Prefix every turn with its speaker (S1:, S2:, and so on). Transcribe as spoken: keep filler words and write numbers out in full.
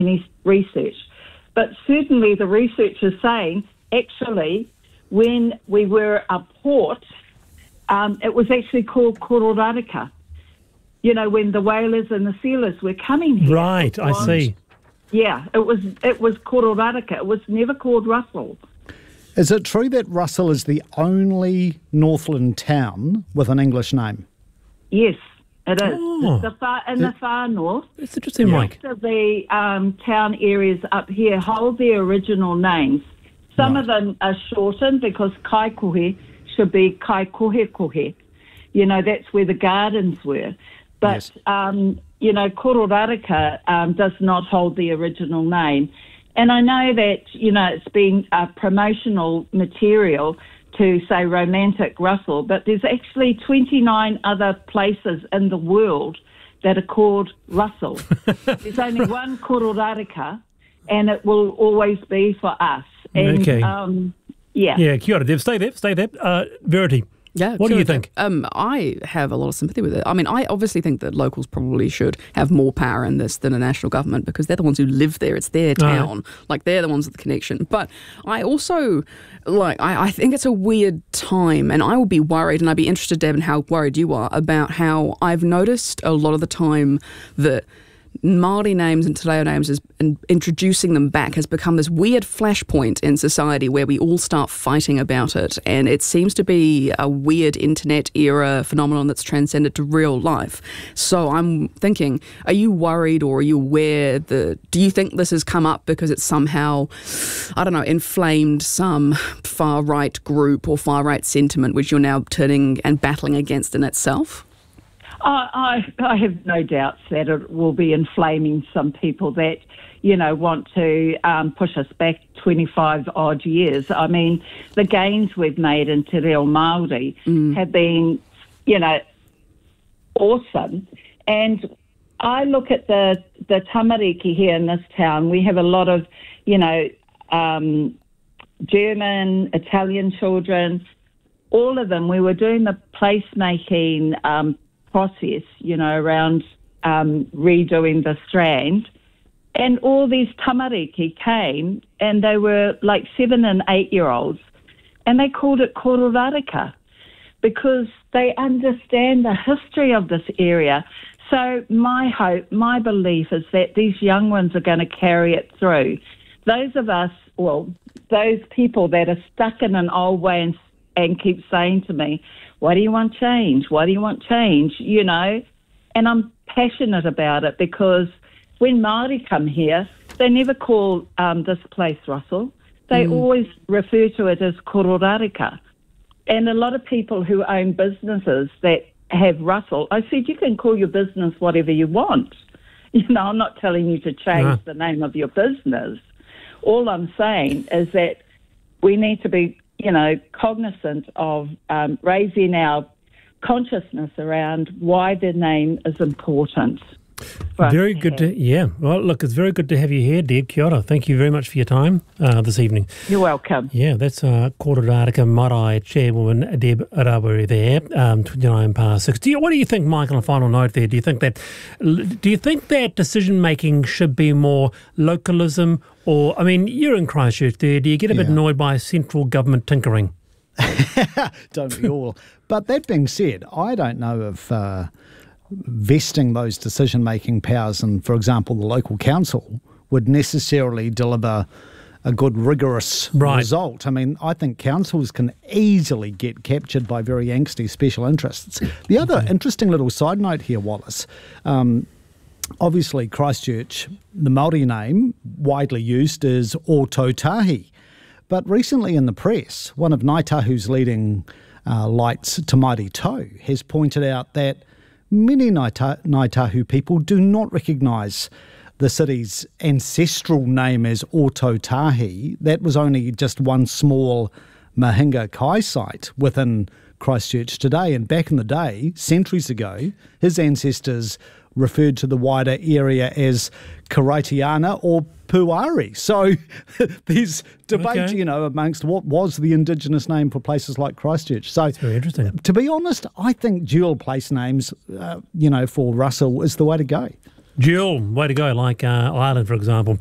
S1: any research. But certainly the research is saying, actually, when we were a port, um, it was actually called Kororareka. You know, when the whalers and the sealers were coming here.
S2: Right, I
S1: was,
S2: see.
S1: Yeah, it was it was Kororareka. It was never called Russell.
S3: Is it true that Russell is the only Northland town with an English name?
S1: Yes, it is.
S2: Oh.
S1: It's the far, in the far north.
S2: That's interesting, Mike.
S1: Most of the um, town areas up here hold their original names. Some
S2: Right.
S1: of them are shortened because Kaikohe should be Kaikohekohe. You know, that's where the gardens were. But,
S3: Yes.
S1: um, you know, Kororareka um, does not hold the original name. And I know that, you know, it's been uh, promotional material to say romantic Russell, but there's actually twenty-nine other places in the world that are called Russell. There's only one Kororareka, and it will always be for us. And,
S2: Okay.
S1: Um, yeah.
S2: Yeah, kia ora, Dev. Stay there, stay there. Uh, Verity,
S4: Yeah,
S2: what do
S4: sure.
S2: you think?
S4: Um, I have a lot of sympathy with it. I mean, I obviously think that locals probably should have more power in this than a national government because they're the ones who live there. It's their town. Like, they're the ones with the connection. But I also, like, I, I think it's a weird time, and I would be worried, and I'd be interested, Deb, in how worried you are about how I've noticed a lot of the time that Māori names and Te Reo names is, and introducing them back has become this weird flashpoint in society where we all start fighting about it, and it seems to be a weird internet era phenomenon that's transcended to real life. So I'm thinking, are you worried or are you aware that, do you think this has come up because it's somehow, I don't know, inflamed some far-right group or far-right sentiment which you're now turning and battling against in itself?
S1: I, I, I have no doubts that it will be inflaming some people that, you know, want to um, push us back twenty-five odd years. I mean, the gains we've made in Te Reo Māori mm. have been, you know, awesome. And I look at the, the tamariki here in this town. We have a lot of, you know, um, German, Italian children, all of them. We were doing the placemaking um process, you know, around um, redoing the Strand. And all these tamariki came, and they were like seven and eight-year-olds, and they called it Kororareka because they understand the history of this area. So my hope, my belief is that these young ones are going to carry it through. Those of us, well, those people that are stuck in an old way and, and keep saying to me, why do you want change? Why do you want change? You know, and I'm passionate about it because when Māori come here, they never call um, this place Russell. They mm. always refer to it as Kororareka. And a lot of people who own businesses that have Russell, I said, you can call your business whatever you want. You know, I'm not telling you to change no. the name of your business. All I'm saying is that we need to be, you know, cognizant of um, raising our consciousness around why the name is important.
S2: Very good to, yeah. Well, look, it's very good to have you here, Deb. Kia ora. Thank you very much for your time uh, this evening.
S1: You're welcome.
S2: Yeah, that's uh, Kororareka Marae Chairwoman Deb Rawiri there, um, twenty-nine past six. Do you, what do you think, Mike, on a final note there? Do you think that, do you think that decision-making should be more localism or, I mean, you're in Christchurch there. Do you get a bit
S3: Yeah.
S2: annoyed by central government tinkering?
S3: Don't we all? But that being said, I don't know if uh, vesting those decision-making powers in, for example, the local council would necessarily deliver a good, rigorous
S2: right.
S3: result. I mean, I think councils can easily get captured by very angsty special interests. The other okay. interesting little side note here, Wallace, um, obviously Christchurch, the Māori name widely used is Ōtautahi. But recently in the press, one of Ngāi Tahu's leading uh, lights, Te Maire Tau, has pointed out that many Ngāi, Ta- Ngāi Tahu people do not recognise the city's ancestral name as Ōtautahi. That was only just one small Mahinga Kai site within Christchurch today. And back in the day, centuries ago, his ancestors referred to the wider area as Karaitiana or Puari. So there's debate, okay. you know, amongst what was the indigenous name for places like Christchurch. So
S2: that's very interesting.
S3: To be honest, I think dual place names, uh, you know, for Russell is the way to go.
S2: Dual, way to go, like uh, Ireland, for example.